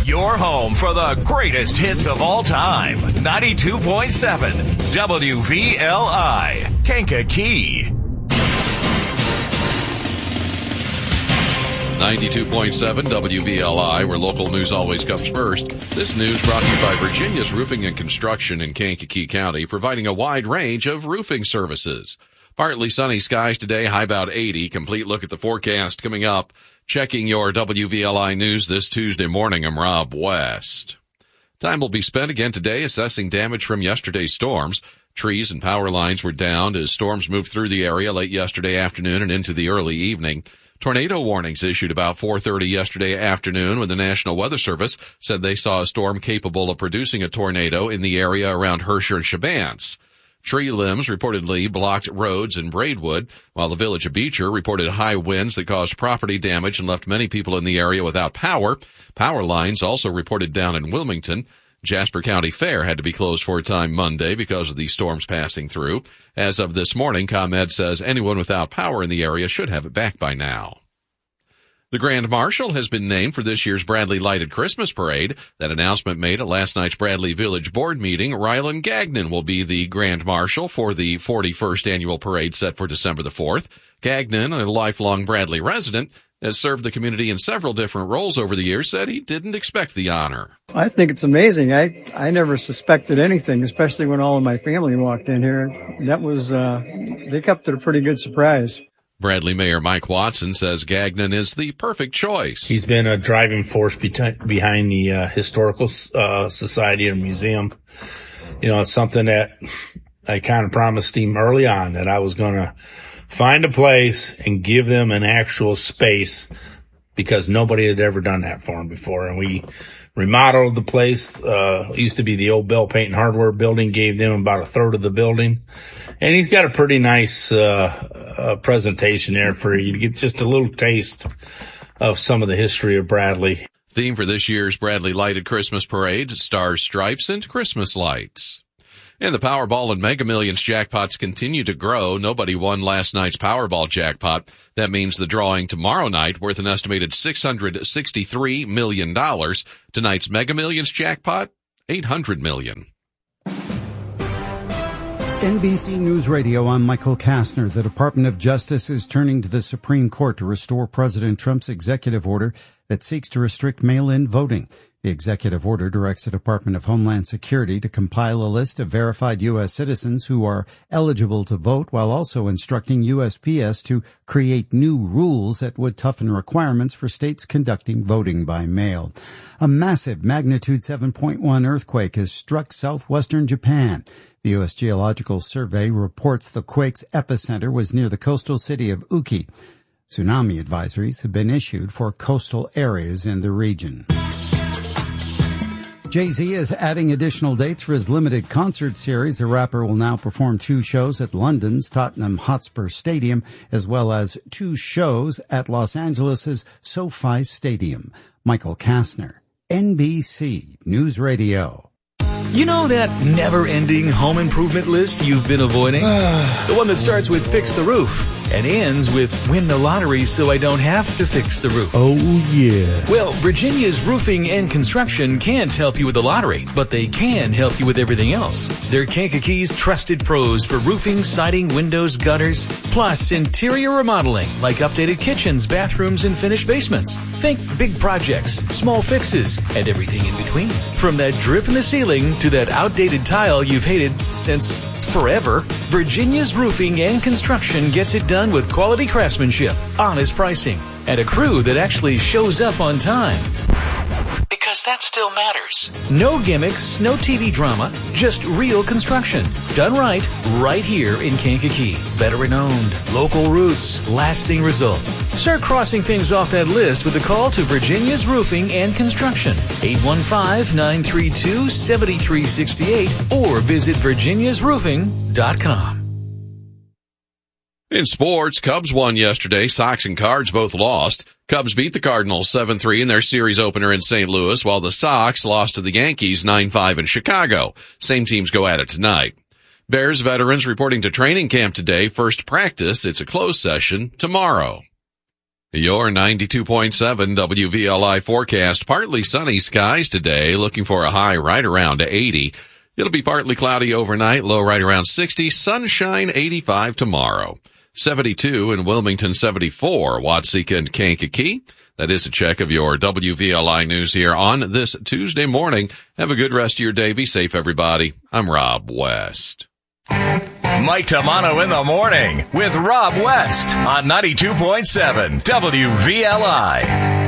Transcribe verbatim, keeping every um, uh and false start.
Your home for the greatest hits of all time. ninety-two point seven W V L I, Kankakee. ninety-two point seven W V L I, where local news always comes first. This news brought to you by Virginia's Roofing and Construction in Kankakee County, providing a wide range of roofing services. Partly sunny skies today, high about eighty. Complete look at the forecast coming up. Checking your W V L I news this Tuesday morning, I'm Rob West. Time will be spent again today assessing damage from yesterday's storms. Trees and power lines were downed as storms moved through the area late yesterday afternoon and into the early evening. Tornado warnings issued about four thirty yesterday afternoon when the National Weather Service said they saw a storm capable of producing a tornado in the area around Herscher and Shabance. Tree limbs reportedly blocked roads in Braidwood, while the village of Beecher reported high winds that caused property damage and left many people in the area without power. Power lines also reported down in Wilmington. Jasper County Fair had to be closed for a time Monday because of the storms passing through. As of this morning, ComEd says anyone without power in the area should have it back by now. The Grand Marshal has been named for this year's Bradley Lighted Christmas Parade. That announcement made at last night's Bradley Village Board meeting. Rylan Gagnon will be the Grand Marshal for the forty-first annual parade set for December the fourth. Gagnon, a lifelong Bradley resident, has served the community in several different roles over the years, said he didn't expect the honor. I think it's amazing. I, I never suspected anything, especially when all of my family walked in here. That was, uh, they kept it a pretty good surprise. Bradley Mayor Mike Watson says Gagnon is the perfect choice. He's been a driving force be- behind the uh, Historical uh, Society and Museum. You know, it's something that I kind of promised him early on, that I was going to find a place and give them an actual space, because nobody had ever done that for him before. And we remodeled the place. Uh, it used to be the old Bell Paint and Hardware building, gave them about a third of the building. And he's got a pretty nice uh, uh presentation there for you to get just a little taste of some of the history of Bradley. Theme for this year's Bradley Lighted Christmas Parade, Stars, Stripes, and Christmas Lights. And the Powerball and Mega Millions jackpots continue to grow. Nobody won last night's Powerball jackpot. That means the drawing tomorrow night, worth an estimated six hundred sixty-three million dollars. Tonight's Mega Millions jackpot, eight hundred million dollars. N B C News Radio, I'm Michael Kastner. The Department of Justice is turning to the Supreme Court to restore President Trump's executive order that seeks to restrict mail-in voting. The executive order directs the Department of Homeland Security to compile a list of verified U S citizens who are eligible to vote, while also instructing U S P S to create new rules that would toughen requirements for states conducting voting by mail. A massive magnitude seven point one earthquake has struck southwestern Japan. The U S Geological Survey reports the quake's epicenter was near the coastal city of Uki. Tsunami advisories have been issued for coastal areas in the region. Jay-Z is adding additional dates for his limited concert series. The rapper will now perform two shows at London's Tottenham Hotspur Stadium, as well as two shows at Los Angeles' SoFi Stadium. Michael Kastner, N B C News Radio. You know that never-ending home improvement list you've been avoiding? The one that starts with fix the roof and ends with win the lottery so I don't have to fix the roof. Oh, yeah. Well, Virginia's Roofing and Construction can't help you with the lottery, but they can help you with everything else. They're Kankakee's trusted pros for roofing, siding, windows, gutters, plus interior remodeling like updated kitchens, bathrooms, and finished basements. Think big projects, small fixes, and everything in between. From that drip in the ceiling to that outdated tile you've hated since forever, Virginia's Roofing and Construction gets it done with quality craftsmanship, honest pricing, and a crew that actually shows up on time. Because that still matters. No gimmicks, no T V drama, just real construction. Done right, right here in Kankakee. Veteran-owned, local roots, lasting results. Start crossing things off that list with a call to Virginia's Roofing and Construction. eight one five, nine three two, seven three six eight or visit virginias roofing dot com. In sports, Cubs won yesterday. Sox and Cards both lost. Cubs beat the Cardinals seven three in their series opener in Saint Louis, while the Sox lost to the Yankees nine five in Chicago. Same teams go at it tonight. Bears veterans reporting to training camp today. First practice, it's a closed session, tomorrow. Your ninety-two point seven W V L I forecast. Partly sunny skies today, looking for a high right around eighty. It'll be partly cloudy overnight, low right around sixty. Sunshine eighty-five tomorrow. seventy-two in Wilmington, seventy-four, Watseka and Kankakee. That is a check of your W V L I news here on this Tuesday morning. Have a good rest of your day. Be safe, everybody. I'm Rob West. Mike Tamano in the morning with Rob West on ninety-two point seven W V L I.